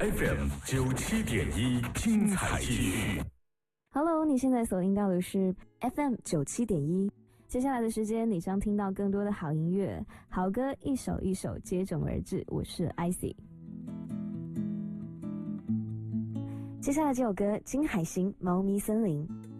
FM 97.1，精彩继续。 Hello， 你现在所听到的是 FM 97.1。接下来的时间，你将听到更多的好音乐，好歌一首一首接踵而至。我是 IC。接下来这首歌《金海心猫咪森林》。